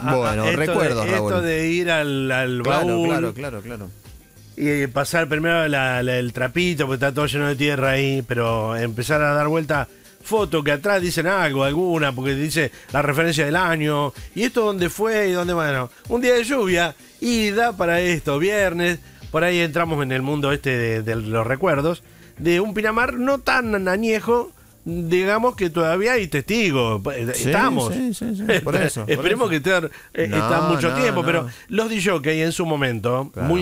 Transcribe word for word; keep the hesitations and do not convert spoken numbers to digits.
Bueno, esto recuerdos, de, Raúl. Esto de ir al, al Claro, baúl claro, claro, claro. y pasar primero la- la- el trapito, porque está todo lleno de tierra ahí, pero empezar a dar vuelta fotos que atrás dicen algo, alguna, porque dice la referencia del año, y esto dónde fue y dónde, bueno, un día de lluvia, y da para esto, viernes, por ahí entramos en el mundo este de, de los recuerdos, de un Pinamar no tan añejo, digamos que todavía hay testigos, Sí, estamos. sí, sí, sí, por eso, por Esperemos eso. que esté, eh, No, está mucho no, tiempo, no. pero los D J en su momento, Claro. muy